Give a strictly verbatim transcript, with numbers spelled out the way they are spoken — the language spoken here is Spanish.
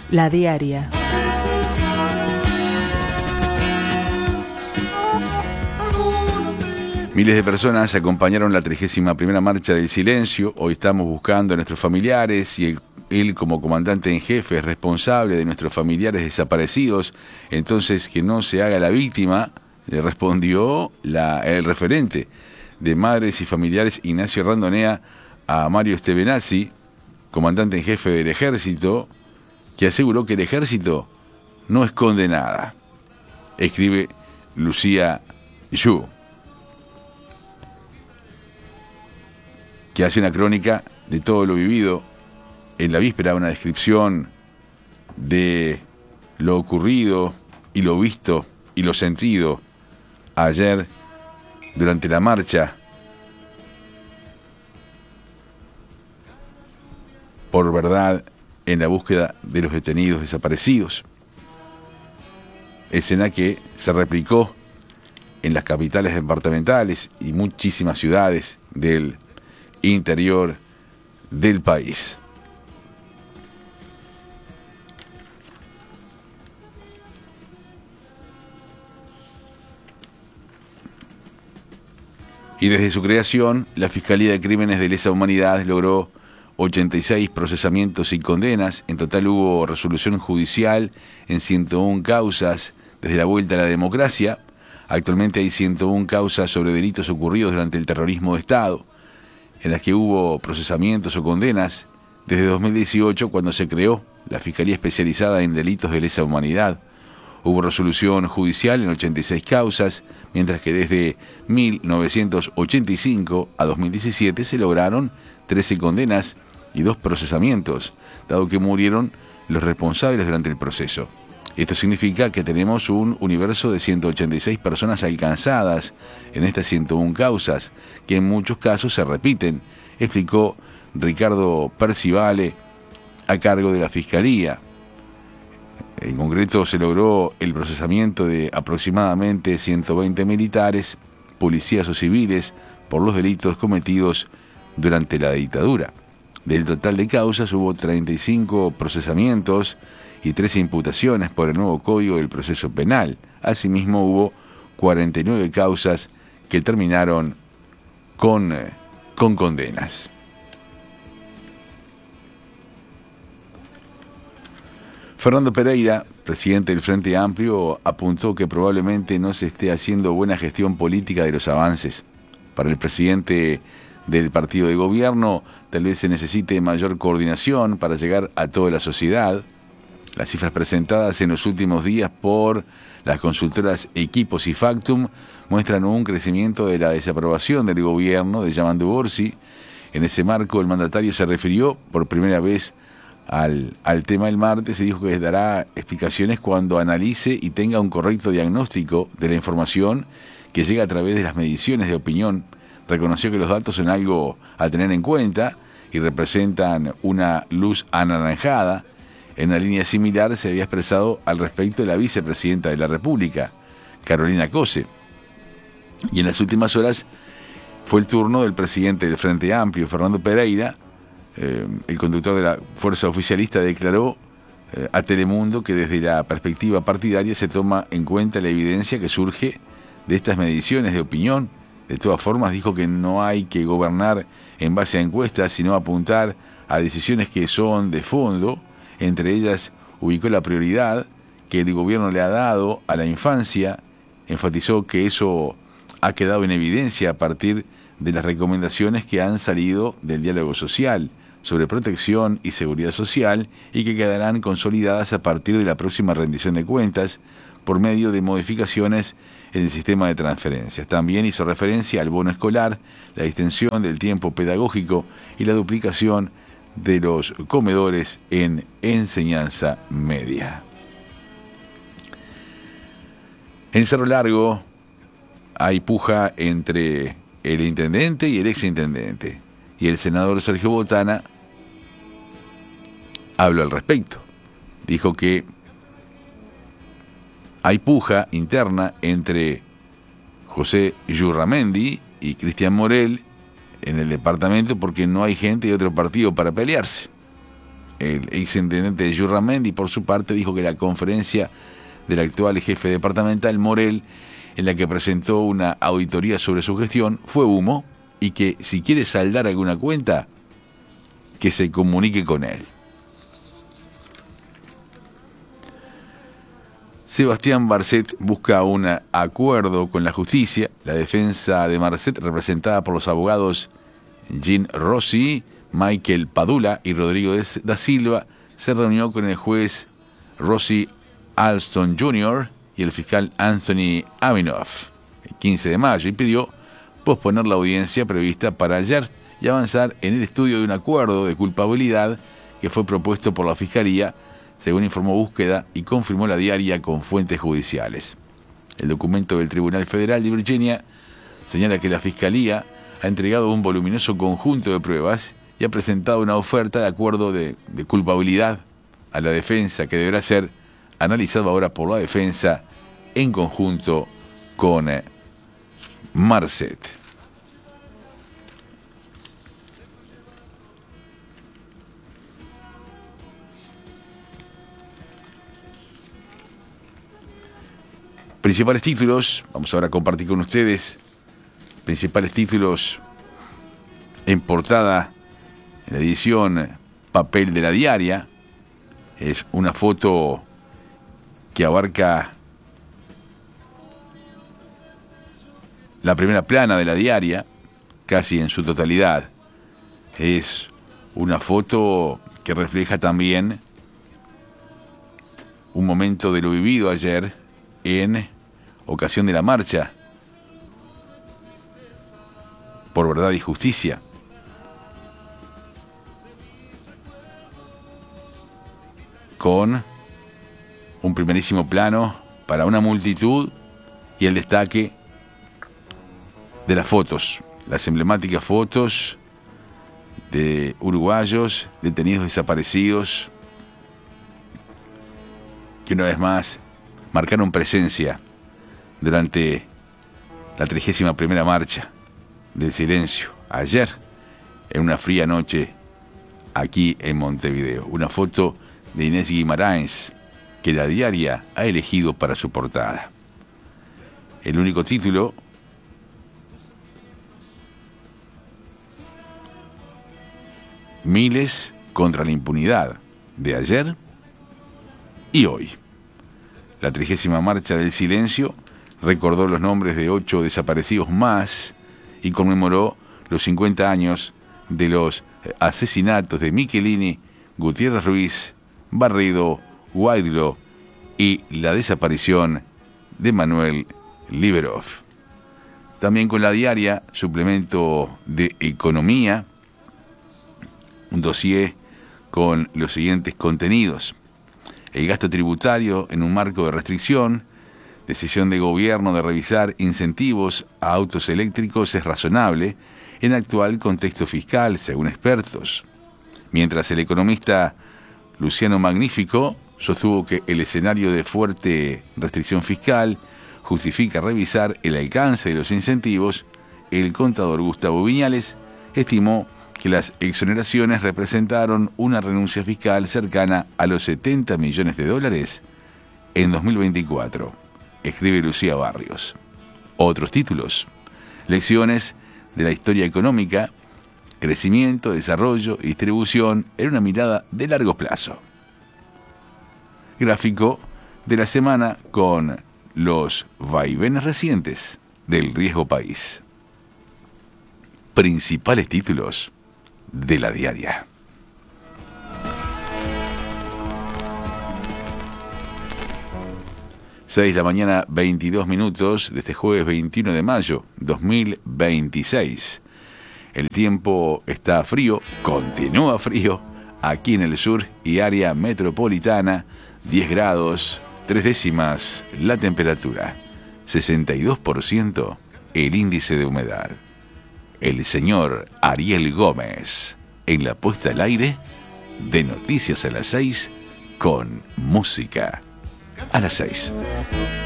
La Diaria. Miles de personas acompañaron la trigésima primera Marcha del Silencio. Hoy estamos buscando a nuestros familiares y él, él como comandante en jefe es responsable de nuestros familiares desaparecidos. Entonces que no se haga la víctima, le respondió la, el referente de Madres y Familiares Ignacio Randonea a Mario Estevenazzi, comandante en jefe del Ejército, que aseguró que el Ejército no esconde nada. Escribe Lucía Yu, que hace una crónica de todo lo vivido en la víspera, una descripción de lo ocurrido y lo visto y lo sentido ayer durante la marcha por verdad en la búsqueda de los detenidos desaparecidos. Escena que se replicó en las capitales departamentales y muchísimas ciudades del interior del país. Y desde su creación, la Fiscalía de Crímenes de Lesa Humanidad logró ochenta y seis procesamientos y condenas. En total hubo resolución judicial en ciento una causas desde la vuelta a la democracia. Actualmente hay ciento una causas sobre delitos ocurridos durante el terrorismo de Estado, en las que hubo procesamientos o condenas desde dos mil dieciocho, cuando se creó la Fiscalía Especializada en Delitos de Lesa Humanidad. Hubo resolución judicial en ochenta y seis causas, mientras que desde mil novecientos ochenta y cinco a dos mil diecisiete se lograron trece condenas y dos procesamientos, dado que murieron los responsables durante el proceso. Esto significa que tenemos un universo de ciento ochenta y seis personas alcanzadas en estas ciento una causas, que en muchos casos se repiten, explicó Ricardo Percivale, a cargo de la Fiscalía. En concreto, se logró el procesamiento de aproximadamente ciento veinte militares, policías o civiles por los delitos cometidos durante la dictadura. Del total de causas hubo treinta y cinco procesamientos y trece imputaciones por el nuevo Código del Proceso Penal. Asimismo, hubo cuarenta y nueve causas que terminaron con, con condenas. Fernando Pereira, presidente del Frente Amplio, apuntó que probablemente no se esté haciendo buena gestión política de los avances. Para el presidente del partido de gobierno, tal vez se necesite mayor coordinación para llegar a toda la sociedad. Las cifras presentadas en los últimos días por las consultoras Equipos y Factum muestran un crecimiento de la desaprobación del gobierno de Yamandu Orsi. En ese marco, el mandatario se refirió por primera vez al, al tema el martes y dijo que dará explicaciones cuando analice y tenga un correcto diagnóstico de la información que llega a través de las mediciones de opinión. Reconoció que los datos son algo a tener en cuenta y representan una luz anaranjada. En una línea similar se había expresado al respecto de la vicepresidenta de la República, Carolina Cose. Y en las últimas horas fue el turno del presidente del Frente Amplio, Fernando Pereira. Eh, el conductor de la fuerza oficialista declaró eh, a Telemundo que desde la perspectiva partidaria se toma en cuenta la evidencia que surge de estas mediciones de opinión. De todas formas, dijo que no hay que gobernar en base a encuestas, sino apuntar a decisiones que son de fondo. Entre ellas, ubicó la prioridad que el gobierno le ha dado a la infancia. Enfatizó que eso ha quedado en evidencia a partir de las recomendaciones que han salido del diálogo social sobre protección y seguridad social y que quedarán consolidadas a partir de la próxima rendición de cuentas por medio de modificaciones en el sistema de transferencias. También hizo referencia al bono escolar, la extensión del tiempo pedagógico y la duplicación de los comedores en enseñanza media. En Cerro Largo hay puja entre el intendente y el exintendente, y el senador Sergio Botana habló al respecto. Dijo que hay puja interna entre José Yurramendi y Cristian Morel en el departamento porque no hay gente de otro partido para pelearse. El exintendente de Yurramendi, por su parte, dijo que la conferencia del actual jefe departamental, Morel, en la que presentó una auditoría sobre su gestión, fue humo y que si quiere saldar alguna cuenta, que se comunique con él. Sebastián Barset busca un acuerdo con la justicia. La defensa de Barset, representada por los abogados Jean Rossi, Michael Padula y Rodrigo da Silva, se reunió con el juez Rossi Alston junior y el fiscal Anthony Aminoff el quince de mayo y pidió posponer la audiencia prevista para ayer y avanzar en el estudio de un acuerdo de culpabilidad que fue propuesto por la Fiscalía, según informó Búsqueda y confirmó la diaria con fuentes judiciales. El documento del Tribunal Federal de Virginia señala que la Fiscalía ha entregado un voluminoso conjunto de pruebas y ha presentado una oferta de acuerdo de, de culpabilidad a la defensa que deberá ser analizado ahora por la defensa en conjunto con eh, Marcet. Principales títulos, vamos ahora a compartir con ustedes principales títulos en portada en la edición papel de la diaria. Es una foto que abarca la primera plana de la diaria, casi en su totalidad. Es una foto que refleja también un momento de lo vivido ayer en ocasión de la marcha por verdad y justicia. Con un primerísimo plano para una multitud y el destaque de las fotos, las emblemáticas fotos de uruguayos detenidos desaparecidos que una vez más marcaron presencia durante la trigésima primera marcha del silencio, ayer, en una fría noche aquí en Montevideo. Una foto de Inés Guimarães, que la diaria ha elegido para su portada. El único título: Miles contra la impunidad, de ayer y hoy. La trigésima marcha del silencio recordó los nombres de ocho desaparecidos más y conmemoró los cincuenta años de los asesinatos de Michelini, Gutiérrez Ruiz, Barredo, Guaidó y la desaparición de Manuel Liberov. También con la diaria, suplemento de economía, un dossier con los siguientes contenidos: el gasto tributario en un marco de restricción, decisión de gobierno de revisar incentivos a autos eléctricos es razonable en actual contexto fiscal, según expertos. Mientras el economista Luciano Magnífico sostuvo que el escenario de fuerte restricción fiscal justifica revisar el alcance de los incentivos, el contador Gustavo Viñales estimó que las exoneraciones representaron una renuncia fiscal cercana a los setenta millones de dólares en dos mil veinticuatro, escribe Lucía Barrios. Otros títulos: lecciones de la historia económica, crecimiento, desarrollo y distribución en una mirada de largo plazo. Gráfico de la semana con los vaivenes recientes del riesgo país. Principales títulos de la diaria. seis de la mañana, veintidós minutos de este jueves veintiuno de mayo dos mil veintiséis. El tiempo está frío, continúa frío, aquí en el sur y área metropolitana, diez grados, tres décimas la temperatura, sesenta y dos por ciento el índice de humedad. El señor Ariel Gómez, en la puesta al aire de Noticias a las seis, con música a las seis.